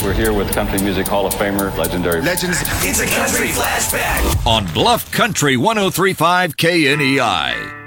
We're here with Country Music Hall of Famer, legendary Legends. It's a country flashback on Bluff Country 103.5 KNEI.